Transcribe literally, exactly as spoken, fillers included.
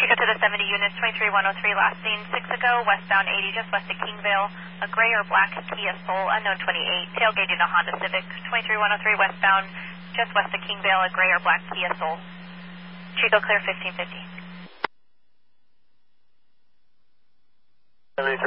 Chico to the seventy units, twenty-three one oh three, last seen six ago, westbound eighty, just west of Kingvale, a gray or black Kia Soul, unknown twenty-eight, tailgating a Honda Civic, twenty-three one oh three, westbound, just west of Kingvale, a gray or black Kia Soul. Chico clear fifteen fifty.